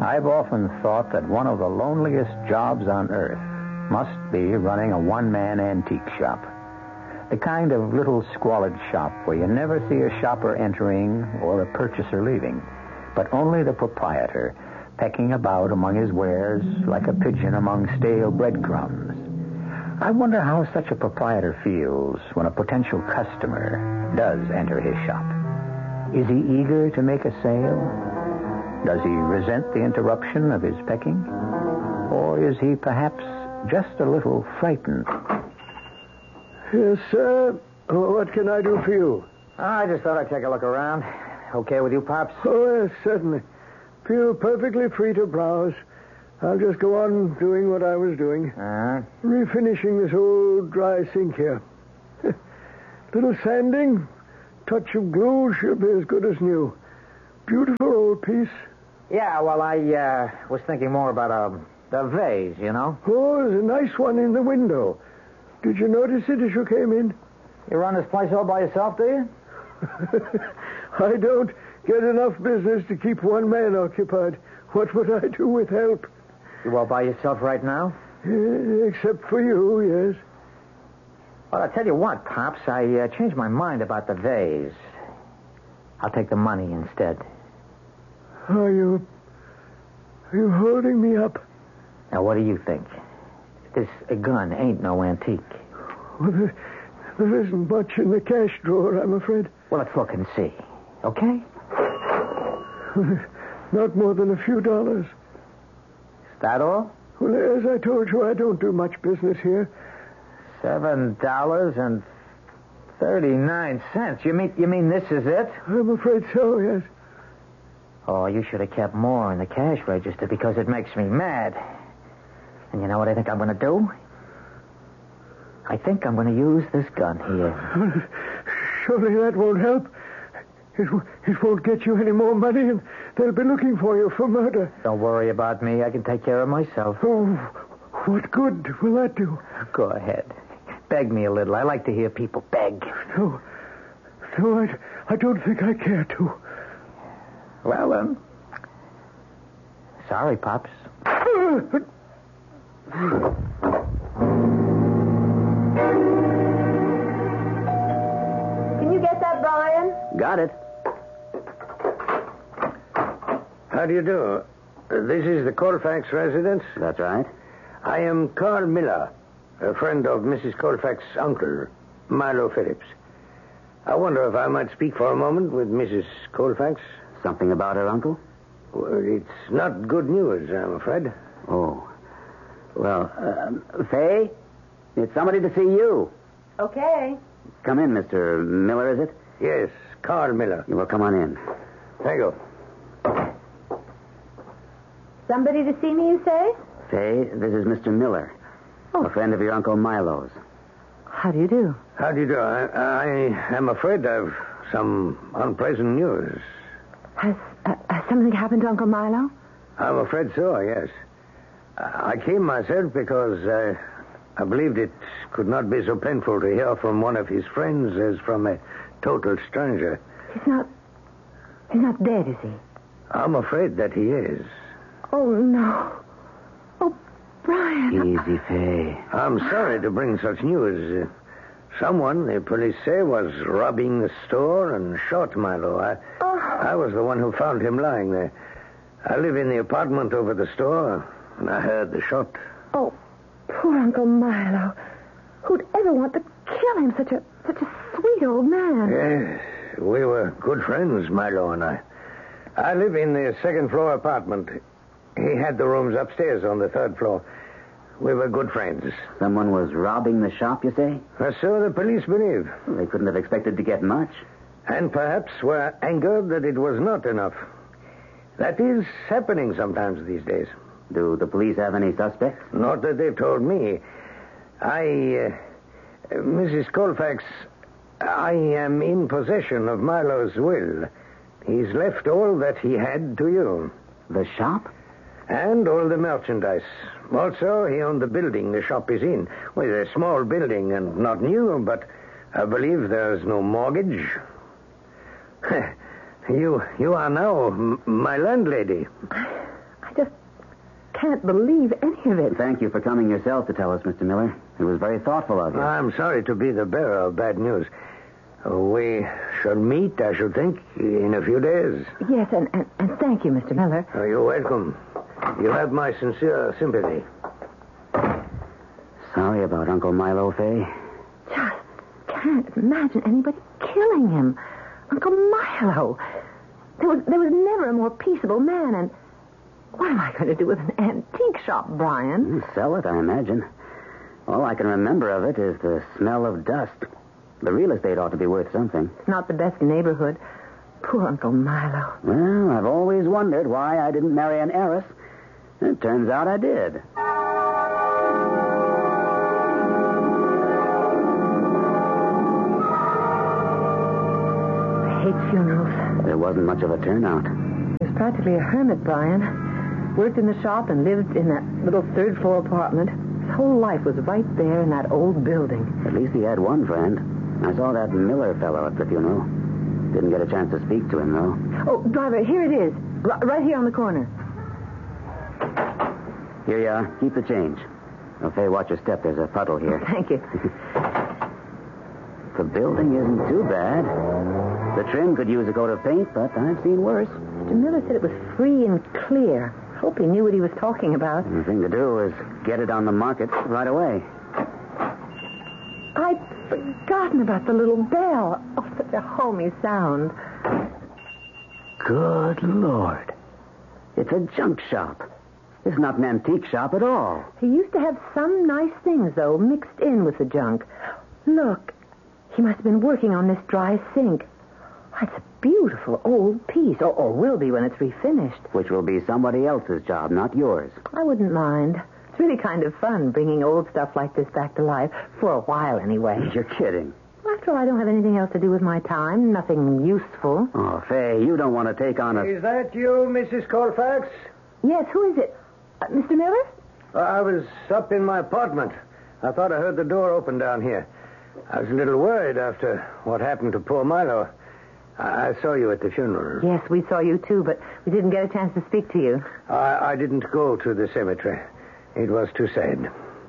I've often thought that one of the loneliest jobs on earth must be running a one-man antique shop. The kind of little squalid shop where you never see a shopper entering or a purchaser leaving, but only the proprietor pecking about among his wares like a pigeon among stale breadcrumbs. I wonder how such a proprietor feels when a potential customer does enter his shop. Is he eager to make a sale? Does he resent the interruption of his pecking? Or is he perhaps just a little frightened? Yes, sir. What can I do for you? I just thought I'd take a look around. Okay with you, Pops? Oh, yes, certainly. Feel perfectly free to browse. I'll just go on doing what I was doing. Refinishing this old dry sink here. Little sanding, touch of glue, should be as good as new. Beautiful old piece. Yeah, well, I was thinking more about the vase, you know. Oh, there's a nice one in the window. Did you notice it as you came in? You run this place all by yourself, do you? I don't get enough business to keep one man occupied. What would I do with help? You all by yourself right now? Except for you, yes. Well, I'll tell you what, Pops. I changed my mind about the vase. I'll take the money instead. Are you holding me up? Now, what do you think? This gun ain't no antique. Well, there isn't much in the cash drawer, I'm afraid. Well, let's look and see. Okay? Not more than a few dollars. Is that all? Well, as I told you, I don't do much business here. $7.39. You mean this is it? I'm afraid so, yes. Oh, you should have kept more in the cash register because it makes me mad. And you know what I think I'm going to do? I think I'm going to use this gun here. Surely that won't help. It won't get you any more money, and they'll be looking for you for murder. Don't worry about me. I can take care of myself. Oh, what good will that do? Go ahead. Beg me a little. I like to hear people beg. No, I don't think I care to. Well, then. Sorry, Pops. Can you get that, Brian? Got it. How do you do? This is the Colfax residence? That's right. I am Carl Miller, a friend of Mrs. Colfax's uncle, Milo Phillips. I wonder if I might speak for a moment with Mrs. Colfax? Something about her uncle? Well, it's not good news, I'm afraid. Oh. Well, Faye, it's somebody to see you. Okay. Come in, Mr. Miller, is it? Yes, Carl Miller. You will come on in. Thank you. Somebody to see me, you say? Faye, this is Mr. Miller. A friend of your Uncle Milo's. How do you do? How do you do? I am afraid I've some unpleasant news. Has something happened to Uncle Milo? I'm afraid so, yes. I came myself because I believed it could not be so painful to hear from one of his friends as from a total stranger. He's not dead, is he? I'm afraid that he is. Oh, no. Oh, Brian. Easy, Faye. I'm sorry to bring such news. Someone, the police say, was robbing the store and shot Milo. I was the one who found him lying there. I live in the apartment over the store, and I heard the shot. Oh, poor Uncle Milo. Who'd ever want to kill him? Such a sweet old man. Yes, we were good friends, Milo and I. I live in the second-floor apartment. He had the rooms upstairs on the third floor. We were good friends. Someone was robbing the shop, you say? So the police believe. Well, they couldn't have expected to get much. And perhaps were angered that it was not enough. That is happening sometimes these days. Do the police have any suspects? Not that they've told me. Mrs. Colfax, I am in possession of Milo's will. He's left all that he had to you. The shop? And all the merchandise. Also, he owned the building the shop is in. Well, it's a small building and not new, but I believe there's no mortgage. You are now my landlady. I just can't believe any of it. Thank you for coming yourself to tell us, Mr. Miller. It was very thoughtful of you. I'm sorry to be the bearer of bad news. We shall meet, I should think, in a few days. Yes, and thank you, Mr. Miller. You're welcome. You have my sincere sympathy. Sorry about Uncle Milo, Fay. Just can't imagine anybody killing him. Uncle Milo. There was never a more peaceable man, and what am I going to do with an antique shop, Brian? Sell it, I imagine. All I can remember of it is the smell of dust. The real estate ought to be worth something. It's not the best neighborhood. Poor Uncle Milo. Well, I've always wondered why I didn't marry an heiress. It turns out I did. I hate funerals. There wasn't much of a turnout. He was practically a hermit, Brian. Worked in the shop and lived in that little third-floor apartment. His whole life was right there in that old building. At least he had one friend. I saw that Miller fellow at the funeral. Didn't get a chance to speak to him, though. Oh, driver, here it is. Right here on the corner. Here you are. Keep the change. Oh, Fay, watch your step. There's a puddle here. Thank you. The building isn't too bad. The trim could use a coat of paint, but I've seen worse. Mr. Miller said it was free and clear. Hope he knew what he was talking about. The thing to do is get it on the market right away. I'd forgotten about the little bell. Oh, such a homey sound. Good Lord. It's a junk shop. It's not an antique shop at all. He used to have some nice things, though, mixed in with the junk. Look, he must have been working on this dry sink. It's a beautiful old piece, or will be when it's refinished. Which will be somebody else's job, not yours. I wouldn't mind. It's really kind of fun bringing old stuff like this back to life, for a while anyway. You're kidding. After all, I don't have anything else to do with my time, nothing useful. Oh, Fay, you don't want to take on a... Is that you, Mrs. Colfax? Yes, who is it? Mr. Miller? I was up in my apartment. I thought I heard the door open down here. I was a little worried after what happened to poor Milo. I saw you at the funeral. Yes, we saw you too, but we didn't get a chance to speak to you. I didn't go to the cemetery. It was too sad.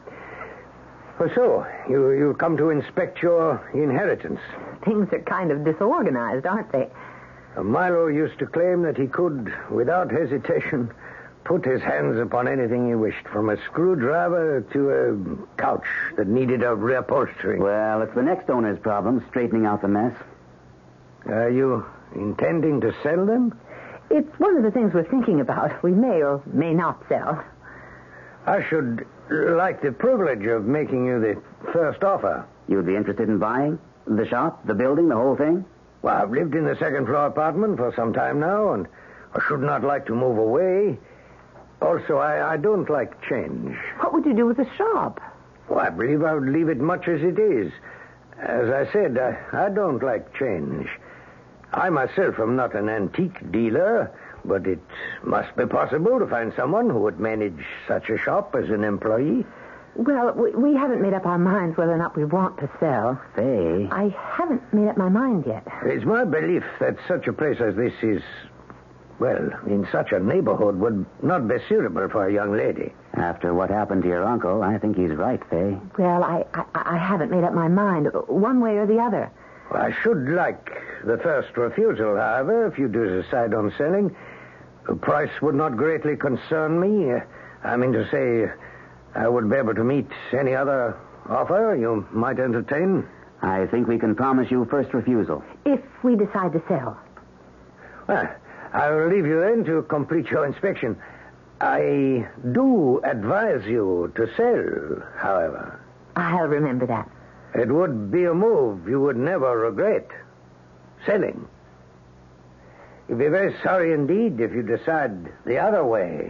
So, you come to inspect your inheritance. Things are kind of disorganized, aren't they? Milo used to claim that he could, without hesitation, put his hands upon anything he wished, from a screwdriver to a couch that needed a reupholstering. Well, it's the next owner's problem, straightening out the mess. Are you intending to sell them? It's one of the things we're thinking about. We may or may not sell. I should like the privilege of making you the first offer. You'd be interested in buying? The shop, the building, the whole thing? Well, I've lived in the second-floor apartment for some time now, and I should not like to move away. Also, I don't like change. What would you do with the shop? Well, I believe I would leave it much as it is. As I said, I don't like change. I myself am not an antique dealer, but it must be possible to find someone who would manage such a shop as an employee. Well, we haven't made up our minds whether or not we want to sell. Fay. I haven't made up my mind yet. It's my belief that such a place as this is, well, in such a neighborhood would not be suitable for a young lady. After what happened to your uncle, I think he's right, Fay. Well, I haven't made up my mind, one way or the other. Well, I should like the first refusal, however, if you do decide on selling. The price would not greatly concern me. I mean to say, I would be able to meet any other offer you might entertain. I think we can promise you first refusal. If we decide to sell. Well, I will leave you then to complete your inspection. I do advise you to sell, however. I'll remember that. It would be a move you would never regret. Selling. You'd be very sorry indeed if you decide the other way.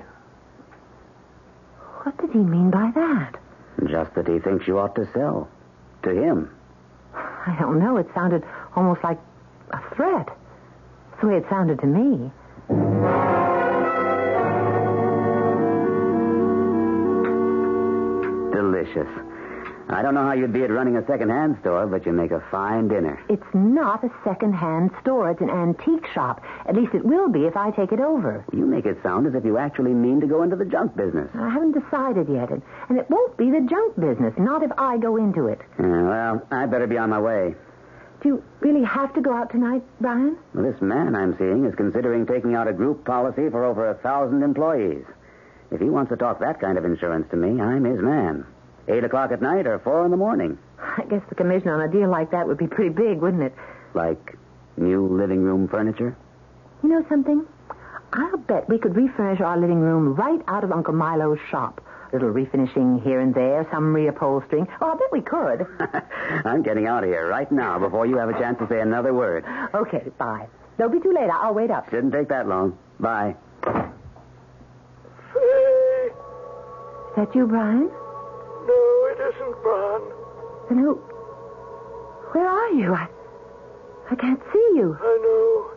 What did he mean by that? Just that he thinks you ought to sell. To him. I don't know. It sounded almost like a threat. That's the way it sounded to me. Delicious. I don't know how you'd be at running a second-hand store, but you make a fine dinner. It's not a second-hand store. It's an antique shop. At least it will be if I take it over. You make it sound as if you actually mean to go into the junk business. I haven't decided yet, and it won't be the junk business, not if I go into it. Well, I better be on my way. Do you really have to go out tonight, Brian? Well, this man I'm seeing is considering taking out a group policy for over 1,000 employees. If he wants to talk that kind of insurance to me, I'm his man. 8 o'clock at night or 4 in the morning. I guess the commission on a deal like that would be pretty big, wouldn't it? Like new living room furniture? You know something? I'll bet we could refurnish our living room right out of Uncle Milo's shop. A little refinishing here and there, some reupholstering. Oh, I bet we could. I'm getting out of here right now before you have a chance to say another word. Okay, bye. Don't be too late. I'll wait up. Shouldn't take that long. Bye. Faye! Is that you, Brian? No, it isn't, Brian. Then who... Where are you? I can't see you. I know.